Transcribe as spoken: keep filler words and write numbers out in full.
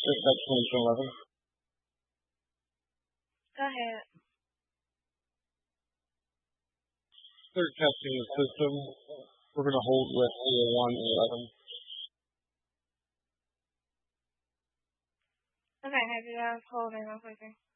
That's twenty eleven. Go ahead. They're testing the system. We're going to hold with A O one and eleven. Okay, have you guys hold in one second?